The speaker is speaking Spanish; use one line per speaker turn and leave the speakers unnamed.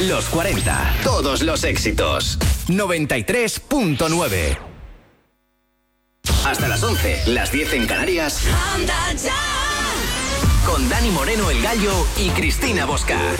Los 40. Todos los éxitos. 93.9. Hasta las 11, las 10 en Canarias. Con Dani Moreno, el Gallo, y Cristina Bosca.